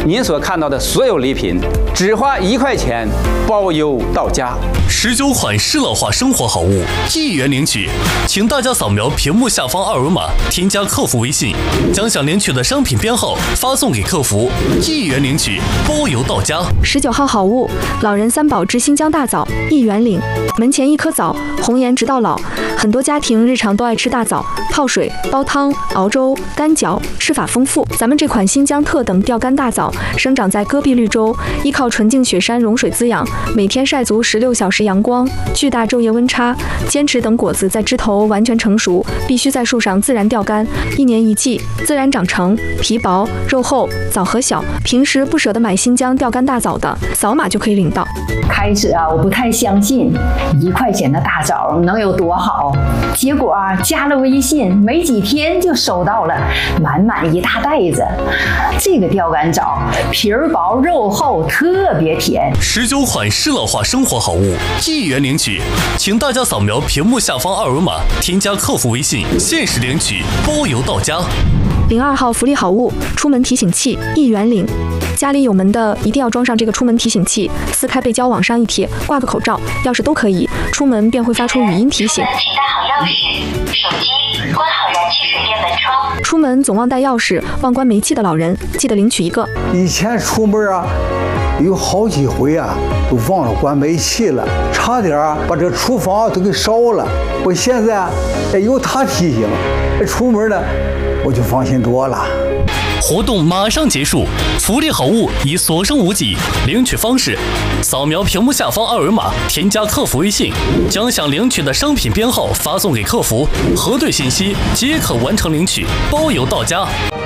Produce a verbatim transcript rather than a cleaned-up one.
您所看到的所有礼品只花一块钱，包邮到家。 十九款适老化生活好物一元领取，请大家扫描屏幕下方二维码，添加客服微信，将想领取的商品编号发送给客服，一元领取，包邮到家。 十九号好物，老人三宝之新疆大枣，一元领。门前一颗枣，红颜直到老。很多家庭日常都爱吃大枣，泡水、煲汤、熬粥、干嚼，吃法丰富。咱们这款新疆特等钓竿大枣，生长在戈壁绿洲，依靠纯净雪山融水滋养，每天晒足十六小时阳光，巨大昼夜温差，坚持等果子在枝头完全成熟，必须在树上自然钓竿，一年一季，自然长成，皮薄肉厚，枣核小。平时不舍得买新疆钓竿大枣的，扫码就可以领到。 开始啊，我不太相信一块钱的大枣能有多好，结果啊，加了微信没几天就收到了满满一大袋子。这个钓竿枣皮儿薄肉厚，特别甜。 十九款适老化生活好物一元领取，请大家扫描屏幕下方二维码，添加客服微信，限时领取，包邮到家。 零二号福利好物，出门提醒器，一元领。家里有门的一定要装上这个出门提醒器，撕开背胶往上一贴，挂个口罩、钥匙都可以，出门便会发出语音提醒。 请带好钥匙、手机，关好燃气水电门窗。 出门总忘带钥匙、忘关煤气的老人，记得领取一个。 以前出门啊，有好几回啊，都忘了关煤气了，差点啊把这厨房都给烧了。我现在啊，有他提醒，出门呢我就放心多了。 活动马上结束，福利好物已所剩无几。领取方式：扫描屏幕下方二维码，添加客服微信，将想领取的商品编号发送给客服，核对信息即可完成领取，包邮到家。